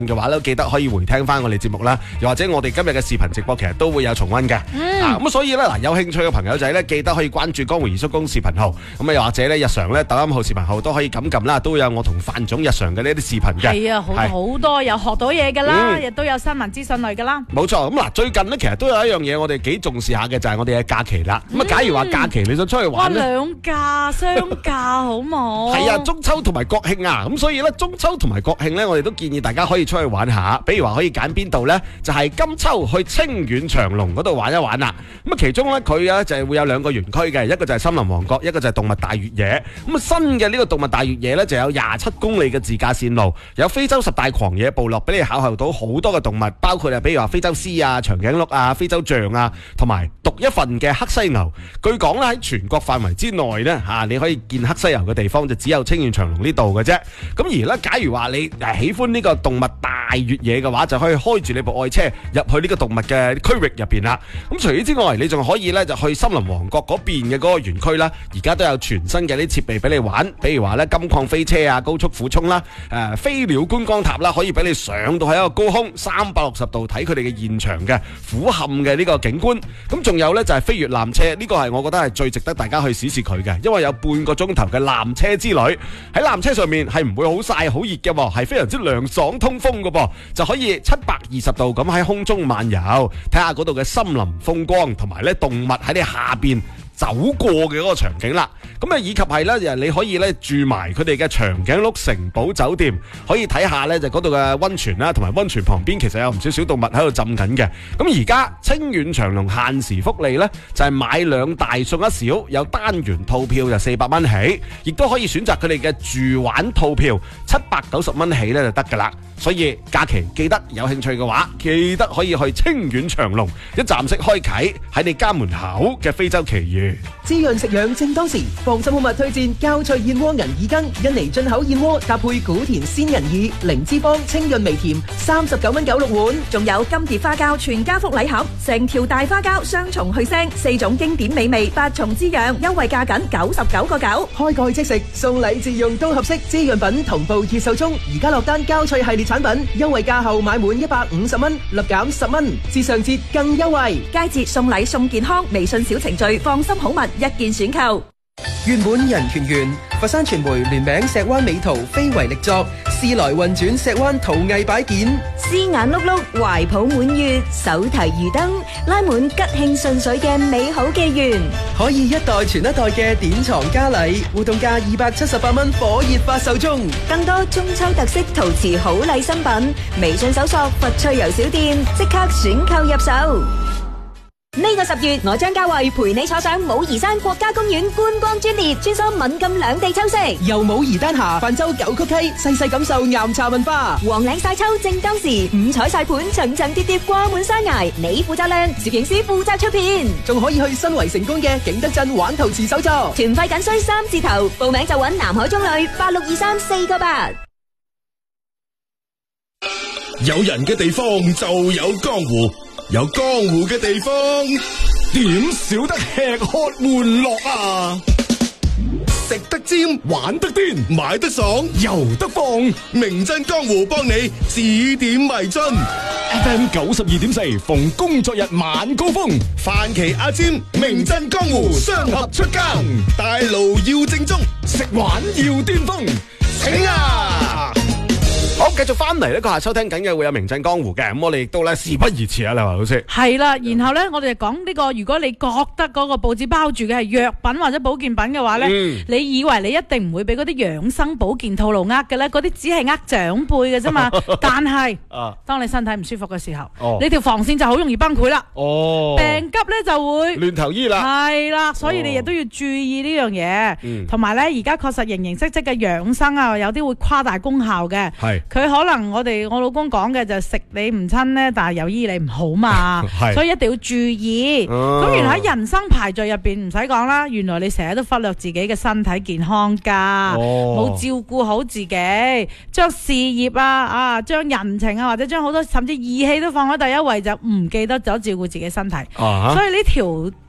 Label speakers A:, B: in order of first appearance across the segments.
A: 嘅話咧，記得可以回聽翻我哋節目啦，又或者我哋今日嘅視頻直播其實都會有重溫嘅。咁所以咧嗱，有興趣嘅朋友仔咧，記得可以關注江湖二叔公視頻號，咁又或者咧日常咧抖音號視頻號都可以撳啦，都有我同范總日常嘅呢啲視頻嘅。
B: 係啊，好多有學到嘢噶啦，亦都有新聞資訊類噶啦。
A: 冇錯，咁嗱最近咧其實都有一樣嘢我哋幾重視下嘅，就係我哋嘅假期啦。咁假如話假期你想出去玩咧，
B: 兩假雙假好冇？
A: 係啊，中秋同埋國慶啊，咁所以咧中秋同埋國慶咧，我哋都建議大家可以出去玩下，比如話可以揀邊度呢？就係金秋去清遠長隆嗰度玩一玩啦。咁啊，其中呢，佢咧就係會有兩個園區嘅，一個就係森林王國，一個就係動物大越野。咁啊，新嘅呢個動物大越野呢，就有27公里嘅自駕線路，有非洲10大狂野部落俾你考核到好多嘅動物，包括比如話非洲獅啊、長頸鹿啊、非洲象啊，同埋獨一份嘅黑犀牛。據講咧喺全國範圍之內呢，你可以見黑犀牛嘅地方就只有清遠長隆呢度嘅啫。咁而呢，假如話你喜歡呢個動物大越野嘅話，就可以開住你部愛車入去呢個動物嘅區域入邊啦。咁除此之外，你仲可以咧就去森林王國嗰邊嘅嗰個園區啦。而家都有全新嘅啲設備俾你玩，比如話咧金礦飛車啊、高速俯衝啦、飛鳥觀光塔啦，可以俾你上到喺一個高空360度睇佢哋嘅現場嘅俯瞰嘅呢個景觀。咁仲有咧就係飛越纜車，呢個係我覺得係最值得大家去試試佢嘅，因為有半個鐘頭嘅纜車之旅，喺纜車上面係唔會好曬好熱嘅，係非常之涼爽通風嘅噃，就可以720度咁喺空中漫遊，睇下嗰度嘅森林風光，同埋咧動物喺你下邊走過嘅嗰個場景啦。咁啊，以及係咧，你可以咧住埋佢哋嘅長頸鹿城堡酒店，可以睇下咧就嗰度嘅溫泉啦，同埋溫泉旁邊其實有唔少小動物喺度浸緊嘅。咁而家清遠長隆限時福利咧，就係買2大送1小，有單元套票就400蚊起，亦都可以選擇佢哋嘅住玩套票790蚊起咧就得噶啦。所以假期記得有興趣嘅話，記得可以去清遠長隆，一站式開啟喺你家門口嘅非洲奇遇。
C: 滋潤食養正當時，放心好物推薦膠脆燕窩銀耳羹，印尼進口燕窩搭配古田鮮銀耳，零脂肪清潤微甜，39.96蚊6碗。
D: 仲有金蝶花膠全家福禮盒，成條大花膠雙重去腥，4種經典美味，8重滋養，優惠價僅99.9。
C: 開蓋即食，送禮自用都合適。滋潤品同步熱售中，而家落單膠脆系列產品，優惠價後買滿150蚊，立減10蚊，至上節更優惠。
D: 佳節送禮送健康，微信小程序放心好物一件選購。
C: 願滿人團圓，佛山傳媒聯名石灣美圖非遺力作，試來運轉石灣陶藝擺件，
D: 絲眼碌碌，懷抱滿月，手提魚燈，拉滿吉慶順水嘅美好寄願。
C: 可以一代傳一代嘅典藏嘉禮，活動價278蚊，火熱發售中。
D: 更多中秋特色陶瓷好禮新品，微信搜索佛趣遊小店，即刻選購入手。呢個10月，我張家慧陪你坐上武夷山國家公園觀光專列，穿梭閩贛兩地秋色，
C: 由武夷丹霞泛舟九曲溪，細細感受岩茶文化。
D: 黃嶺晒秋正當時，五彩晒盤層層疊疊掛滿山崖，你負責靚，攝影師負責出片，
C: 仲可以去新圍成功嘅景德鎮玩陶瓷手作。
D: 團費僅需3字頭，報名就揾南海中旅862348。
E: 有人嘅地方就有江湖，有江湖嘅地方點少得吃喝玩樂啊！食得尖，玩得癲，買得爽，遊得放，名震江湖幫你指點迷津。FM 92.4，逢工作日晚高峰，范琪阿尖，名震江湖，雙合出更，大路要正宗，食玩要巔峰，請啊！
A: 好，繼續翻嚟呢個下收聽緊嘅會有名震江湖嘅，咁我哋亦都咧事不宜遲啊，麗華老師。
B: 係啦，然後咧我哋就講呢個，如果你覺得嗰個報紙包住嘅係藥品或者保健品嘅話咧，你以為你一定唔會俾嗰啲養生保健套路嘅咧，嗰啲只係長輩嘅啫嘛。但係，當你身體唔舒服嘅時候，你條防線就好容易崩潰啦。病急咧就會
A: 亂投醫啦。
B: 係啦，所以你亦都要注意呢樣嘢。同埋咧，而家確實形形色色嘅養生啊，有啲會誇大功效嘅。係。佢可能我老公講嘅就食你唔親咧，但係又醫你唔好嘛，所以一定要注意。咁原來喺人生排序入邊唔使講啦，原來你成日都忽略自己嘅身體健康噶，冇照顧好自己，將事業將人情啊，或者將好多甚至義氣都放喺第一位，就唔記得咗照顧自己身體。所以呢條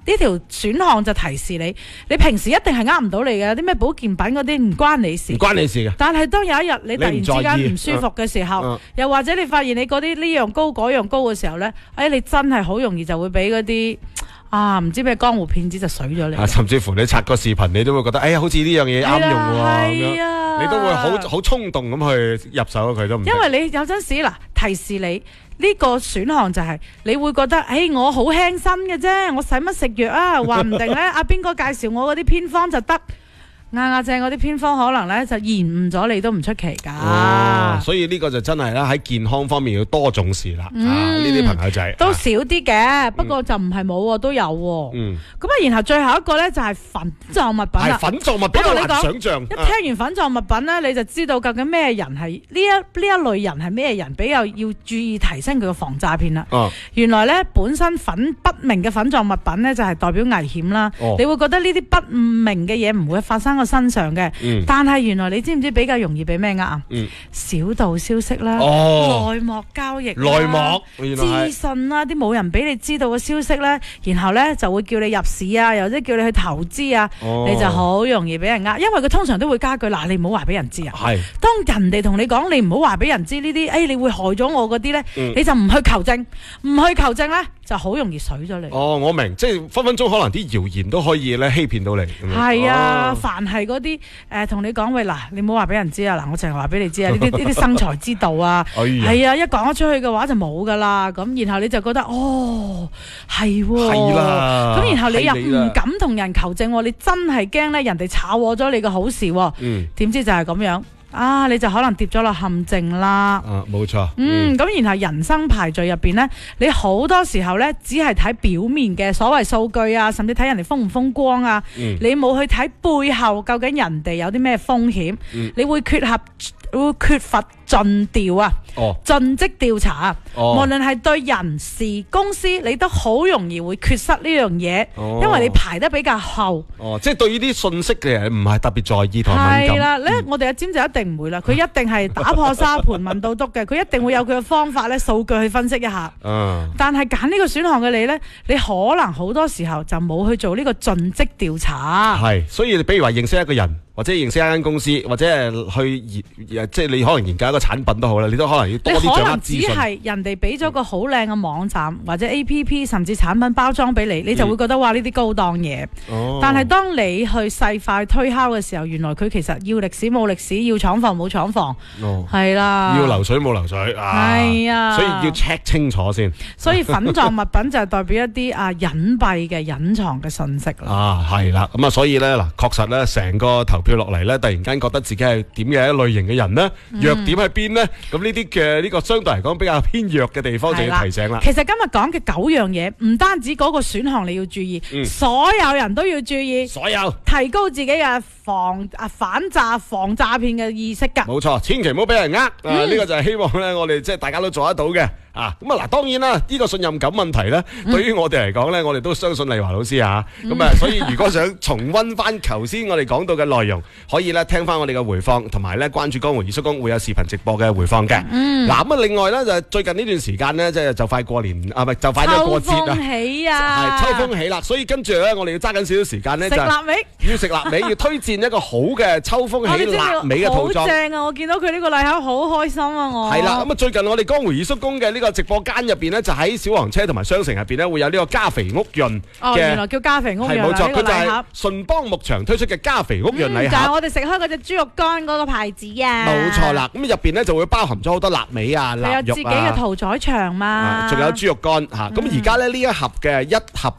B: 呢條選項就提示你，你平時一定係呃唔到你嘅，啲咩保健品嗰啲唔關你事，
A: 唔關你事嘅。
B: 但係當有一日你突然之間唔舒服嘅時候，又或者你發現你嗰啲呢樣高嗰樣高嘅時候咧，你真係好容易就會俾嗰啲唔知咩江湖騙子就水咗你。
A: 甚至乎你刷個視頻，你都會覺得好似呢樣嘢啱用喎，咁樣你都會好衝動咁去入手佢都唔。
B: 因為你有陣時提示你。呢個選項就係你會覺得，我好輕身嘅啫，我使乜食藥啊？話唔定咧，阿邊個介紹我嗰啲偏方就得。啱正嗰啲偏方可能咧就延誤咗你都唔出奇㗎。
A: 所以呢個就真係啦，喺健康方面要多重視啦。呢啲朋友仔
B: 都少啲嘅，不過就唔係冇都有。咁然後最後一個咧就係粉狀物品啦。
A: 粉狀物品比較難想像。
B: 一聽完粉狀物品咧，你就知道究竟咩人係呢一類人係咩人比較要注意提升佢嘅防詐騙啦。原來咧本身不明嘅粉狀物品咧就係代表危險啦。你會覺得呢啲不明嘅嘢唔會發生身上嘅，但係原來你知唔知比較容易俾咩啊？小道消息啦，內幕交易、
A: 內幕
B: 資訊啦，啲冇人俾你知道嘅消息咧，然後咧就會叫你入市啊，又或者叫你去投資啊，你就好容易俾人呃，因為佢通常都會加句嗱，你唔好話俾人知啊。係，當人哋同你講你唔好話俾人知呢啲，你會害咗我嗰啲咧，你就唔去求證，咧就好容易水咗你。
A: 我明，即係分分鐘可能啲謠言都可以咧欺騙到你。
B: 係啊，凡係嗰啲同你講喂嗱，你唔好話俾人知啊，嗱我淨係話俾你知啊，呢啲生財之道啊，係啊，一講咗出去嘅話就冇噶啦，咁然後你就覺得係
A: 啦，
B: 咁然後你又唔敢同人求證，你真係驚咧人哋炒禍咗你嘅好事，點知就係咁樣。你就可能跌咗落陷阱啦。
A: 冇錯。
B: 咁然後人生排序入邊呢，你好多時候呢，只係睇表面嘅所謂數據啊，甚至睇人哋風唔風光啊，你冇去睇背後究竟人哋有啲咩風險，你會缺乏盡調啊，盡職調查啊，無論係對人事公司，你都好容易會缺失呢樣嘢，因為你排得比較後。
A: 即係對呢啲信息嘅人唔係特別在意同埋敏感。
B: 係啦，咧我哋阿詹就一定唔會啦，佢一定係打破沙盤問到篤嘅，佢一定會有佢嘅方法咧，數據去分析一下。但係揀呢個選項嘅你咧，你可能好多時候就冇去做呢個盡職調查。
A: 係，所以你比如話認識一個人，或者認識一間公司，或者係去即係你可能研究一個產品都好啦，你都可能要多啲掌握資訊。
B: 你可能只係人哋俾咗個好靚嘅網站或者 APP， 甚至產品包裝俾你，你就會覺得哇呢啲高檔嘢。但係當你去細化推敲嘅時候，原來佢其實要歷史冇歷史，要廠房冇廠房，係啦，
A: 要流水冇流水，係啊，所以要 check 清楚先。
B: 所以粉狀物品就係代表一啲隱蔽嘅隱藏嘅信息啦。
A: 係啦，咁所以咧嗱，確實咧成個投票落嚟咧，突然間覺得自己係點嘅一類型嘅人呢？弱點喺邊呢？咁呢啲嘅呢個相對嚟講比較偏弱嘅地方就要提醒啦。
B: 其實今日講嘅9樣嘢，唔單止嗰個選項你要注意，所有人都要注意，
A: 所有
B: 提高自己嘅防詐騙嘅意識㗎。
A: 冇錯，千祈唔好俾人呃。呢個就係希望咧，我哋即係大家都做得到嘅。咁嗱，當然啦，呢個信任感問題咧，對於我哋嚟講咧，我哋都相信麗華老師啊。咁所以如果想重溫翻頭先我哋講到嘅內容，可以咧聽翻我哋嘅回放，同埋咧關注江湖二叔公會有視頻直播嘅回放嘅。嗱，另外咧就最近呢段時間咧，即係就快過年唔係就快咗過節啦。
B: 秋風起啊！
A: 係秋風起啦，所以跟住咧，我哋要揸緊少少時間咧，
B: 食臘味，
A: 要食臘味，要推薦一個好嘅秋風起臘味嘅套裝。
B: 好正啊！我見到佢呢個禮盒好開心啊！我
A: 係啦，咁最近我哋江湖二叔公嘅呢個直播間入邊咧，就喺小黃車同埋商城入邊咧，會有呢個加肥屋潤嘅。
B: 原來叫加肥屋潤
A: 係冇錯，佢就係
B: 順
A: 順邦牧場推出嘅加肥屋潤禮盒。
B: 就係我哋食開嗰隻豬肉乾嗰個牌子啊。
A: 冇錯啦，咁入邊咧就會包含咗好多臘味啊、臘肉啊。
B: 有自己嘅屠宰場嘛。
A: 仲有豬肉乾嚇。咁而家咧呢一盒嘅一盒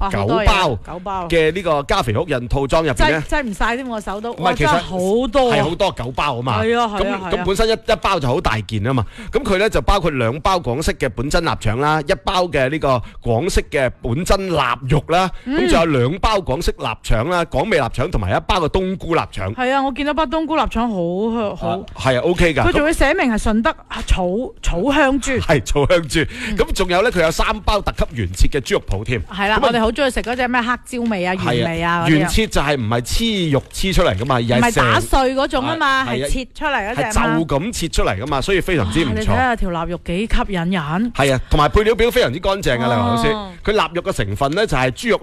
A: 9包嘅呢個加肥屋潤套裝入邊咧，
B: 擠唔晒添，我手都。
A: 唔係，其實
B: 好多。
A: 係好多9包啊嘛。
B: 係啊。
A: 咁本身一包就好大件啊嘛。咁佢咧就包括2包廣式嘅本真臘腸啦，1包嘅呢個廣式嘅本真臘肉啦，咁仲有2包廣式臘腸啦，廣味臘腸同埋1包嘅冬菇臘腸。
B: 係啊，我見到包冬菇臘腸好
A: 係啊 OK 㗎。
B: 佢仲會寫明係順德草香豬。
A: 係草香豬。咁仲有咧，佢有3包特級原切嘅豬肉脯添。
B: 係啦，我哋好中意食嗰隻咩黑椒味啊、原味啊。
A: 原切就係唔係黐肉黐出嚟㗎嘛，而係
B: 唔係打碎嗰種啊嘛，係切出嚟嗰隻。
A: 係就咁切出嚟㗎嘛，所以非常之唔錯。
B: 你睇下條臘肉幾吸引人。
A: 係啊，同埋配料表非常之乾淨嘅，麗華老師。佢臘肉嘅成分咧就係豬肉啦、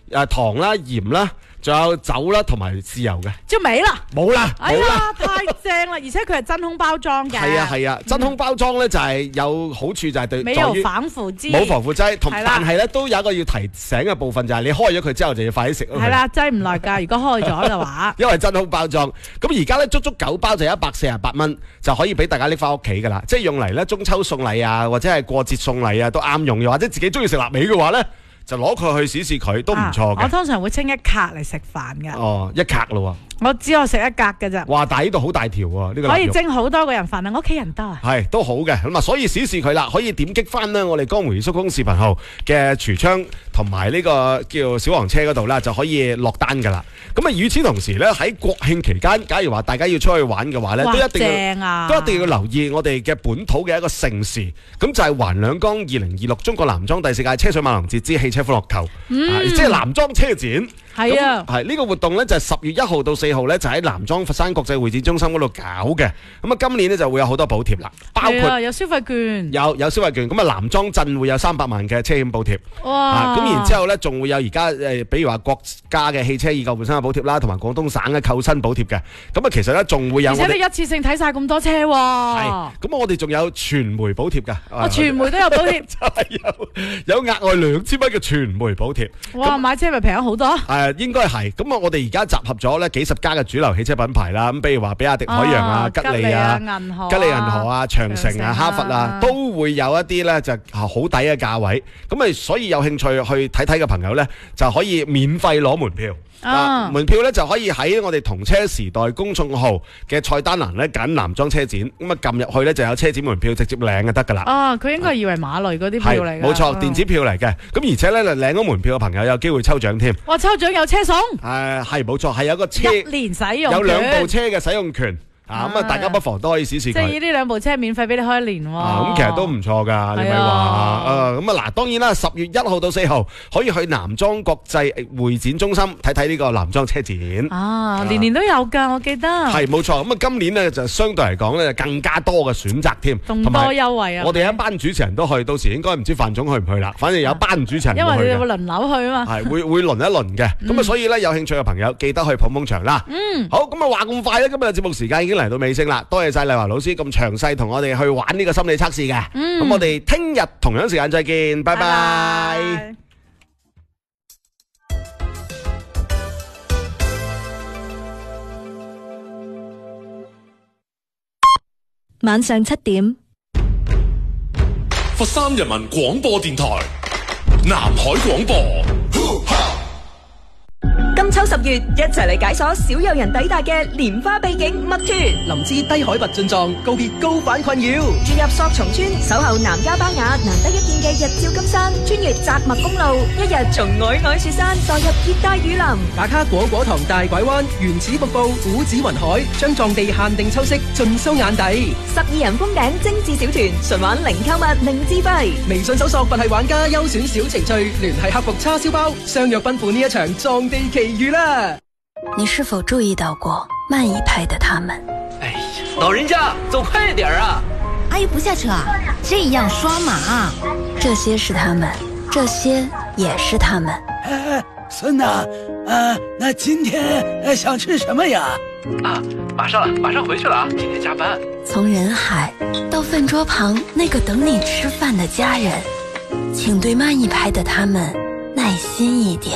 A: 糖啦、鹽啦，仲有酒啦，同埋豉油嘅。
B: 即係尾啦，
A: 冇啦，
B: 哎
A: 冇啦。
B: 呀，太正啦！而且佢係真空包裝嘅。
A: 係啊，真空包裝咧就係有好處，就係對
B: 沒有防腐劑，
A: 冇防腐劑，
B: 係啦
A: 但係咧都有一個要提醒嘅部分，就係你開咗佢之後就要快啲食。
B: 係啦，擠唔耐㗎。如果開咗嘅話，
A: 因為真空包裝，咁而家咧足足9包就148蚊，就可以俾大家拎翻屋企噶啦，即係用嚟咧中秋送禮啊，或者係過節送禮啊都啱用嘅，或者自己中意食臘味嘅話咧，就攞佢去試試佢都唔錯嘅。
B: 我通常會清一格嚟食飯㗎。
A: 哦，一格咯
B: 我只有食一格嘅咋。
A: 哇！但係呢度好大條喎，呢個
B: 可以蒸好多個人飯啊！我屋企人多啊。
A: 係都好嘅，咁啊，所以試試佢啦，可以點擊翻呢我哋江湖兒叔公視頻號嘅櫥窗同埋呢個叫小黃車嗰度啦，就可以落單噶啦。咁啊，與此同時呢，喺國慶期間，假如話大家要出去玩嘅話呢，都一定要留意我哋嘅本土嘅一個盛事，咁就係環兩江2026中國男裝第4屆車水馬龍節之汽車歡樂球，即係男裝車展。
B: 係啊，
A: 係呢個活動呢，就係10月1號到4號呢，就喺南莊佛山國際會展中心嗰度搞嘅。咁啊，今年呢就會有好多補貼啦，包括
B: 有消費券，
A: 有消費券。咁啊，南莊鎮會有300萬嘅車險補貼。
B: 哇！
A: 咁然之後呢，仲會有而家比如話國家嘅汽車以舊換新嘅補貼啦，同埋廣東省嘅扣薪補貼嘅。咁啊，其實呢，仲會有
B: 而且你一次性睇晒咁多車喎。係。
A: 咁我哋仲有傳媒補貼㗎。
B: 傳媒都有補貼。
A: 就係有額外2000蚊嘅傳媒補貼。
B: 哇！買車咪平咗好多。
A: 應該係咁啊！我哋而家集合咗咧幾十家嘅主流汽車品牌啦，咁比如話比亞迪、海洋啊、吉利啊、吉利銀河啊、長城啊、哈弗啊，都會有一啲咧就好抵嘅價位。咁啊，所以有興趣去睇睇嘅朋友咧，就可以免費攞門票。門票咧就可以喺我哋同車時代公眾號嘅菜單欄咧揀男裝車展，咁啊撳入去咧就有車展門票直接領就得噶啦。
B: 佢應該係二維碼類嗰啲票嚟嘅。
A: 冇錯，電子票嚟嘅。咁而且咧領咗門票嘅朋友有機會抽獎添。
B: 哇！抽獎有車送。
A: 係冇錯，係有個車
B: 1年使用權，
A: 有2部車嘅使用權。咁啊，大家不妨都可以試試佢。
B: 即係呢2部車免費俾你開1年喎。
A: 咁其實都唔錯㗎，你咪話咁啊嗱，當然啦，10月1號到4號可以去南莊國際會展中心睇睇呢個男裝車展。
B: 年年都有㗎，我記得。係
A: 冇錯，咁啊今年呢就相對嚟講咧更加多嘅選擇添，
B: 仲多優惠啊！
A: 我哋一班主持人都去，到時應該唔知范總去唔去啦。反正有一班主持人，
B: 因為你哋會輪流去啊嘛。
A: 係會輪一輪嘅，咁啊所以咧有興趣嘅朋友記得去捧場啦。好，咁啊話咁快咧，今日嘅節目時間已經嚟到尾聲啦，多謝晒麗華老師咁詳細同我哋去玩呢個心理測試嘅。咁我哋聽日同樣時間再見，拜拜。
D: 晚上7點，
E: 佛山人民廣播電台南海廣播。
D: 金秋10月，一齊嚟解鎖少有人抵達嘅蓮花秘境密團。
C: 林芝低海拔進藏，告別高反困擾。
D: 住入索松村，守候南迦巴雅難得一見嘅日照金山，穿越扎麥公路，一日從皚皚雪山墮入熱帶雨林。
C: 打卡果果塘大拐彎、原始瀑布、古寺雲海，將藏地限定秋色盡收眼底。
D: 12人封頂精緻小團，純玩零購物零資費。
C: 微信搜索佛系玩家優選小程序，聯繫客服叉燒包，相約奔赴呢一場藏地奇遇啦！
F: 你是否注意到過慢一拍的他們？
G: 哎呀，老人家走快點啊！
F: 阿姨不下車啊，這樣刷碼。這些是他們，這些也是他們。
H: 孫吶，那今天想吃什麼呀？
G: 馬上回去了啊！今天加班。
F: 從人海到飯桌旁那個等你吃飯的家人，請對慢一拍的他們耐心一點。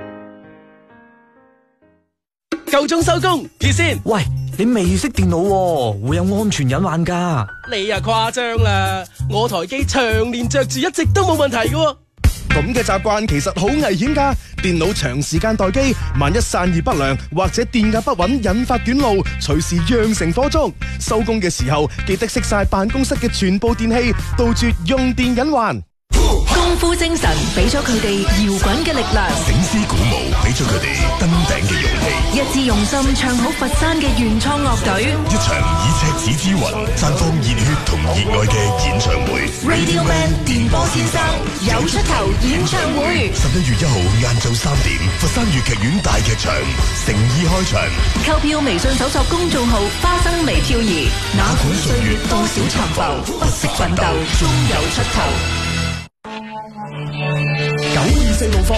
C: 夠鐘收工，住先。
H: 喂，你未識電腦喎，會有安全隱患㗎。
C: 你呀誇張啦，我台機長年着住一直都冇問題㗎。
I: 咁嘅習慣其實好危險㗎，電腦長時間待機，萬一散熱不良或者電壓不穩引發短路，隨時釀成火燭。收工嘅時候記得熄晒辦公室嘅全部電器，杜絕用電隱患。
J: 功夫精神俾咗佢哋搖滾嘅力量，
E: 醒獅鼓舞俾咗佢哋登頂嘅勇氣，
J: 一致用心唱好佛山嘅原創樂隊，
E: 一場以赤子之魂綻放熱血同熱愛嘅演唱會。
J: Radio Man 電波先生有出頭演唱會
E: ，11月1號晏晝3點，佛山粵劇院大劇場誠意開場。
J: 購票微信搜索公眾號花生微漂移，哪管歲月多少沉浮，不息奮鬥終有出頭。
E: 924路況。